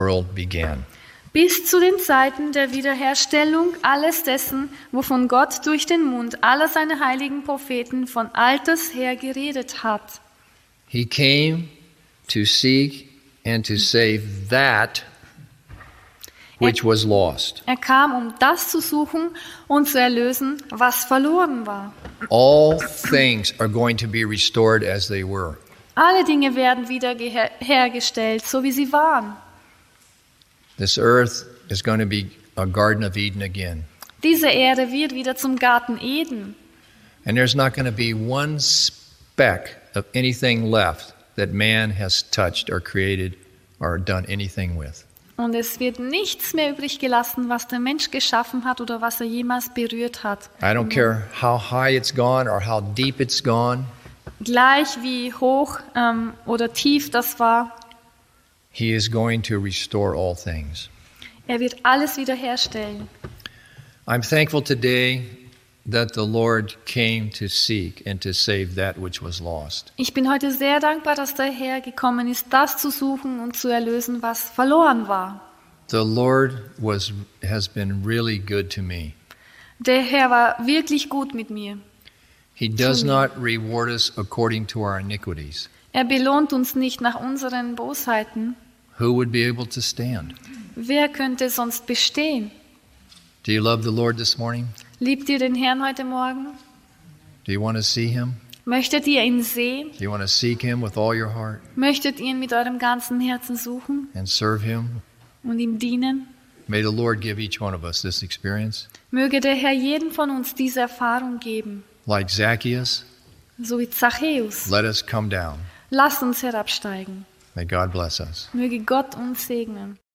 world began. Bis zu den Zeiten der Wiederherstellung alles dessen, wovon Gott durch den Mund aller seiner heiligen Propheten von alters her geredet hat. He came to seek and to save that which was lost. Er kam, um das zu suchen und zu erlösen, was verloren war. All things are going to be restored as they were. Alle Dinge werden wieder hergestellt, so wie sie waren. This earth is going to be a Garden of Eden again. Diese Erde wird wieder zum Garten Eden. And there's not going to be one speck of anything left that man has touched or created or done anything with. Und es wird nichts mehr übrig gelassen, was der Mensch geschaffen hat oder was er jemals berührt hat. I don't care how high it's gone or how deep it's gone. Gleich wie hoch oder tief das war, He is going to restore all things. er wird alles wiederherstellen. I'm thankful today that the Lord came to seek and to save that which was lost. Ich bin heute sehr dankbar, dass der Herr gekommen ist, das zu suchen und zu erlösen, was verloren war. The Lord has been really good to me. Der Herr war wirklich gut mit mir. He does not reward us according to our iniquities. Er belohnt uns nicht nach unseren Bosheiten. Who would be able to stand? Wer könnte sonst bestehen? Do you love the Lord this morning? Liebt ihr den Herrn heute Morgen? Do you want to see Him? Möchtet ihr ihn sehen? Do you want to seek Him with all your heart Möchtet ihr ihn mit eurem ganzen Herzen suchen and serve Him? und ihm dienen? May the Lord give each one of us this experience. Möge der Herr jedem von uns diese Erfahrung geben, Like Zacchaeus, so wie Zachäus. let us come down. Lasst uns herabsteigen. May God bless us. Möge Gott uns segnen.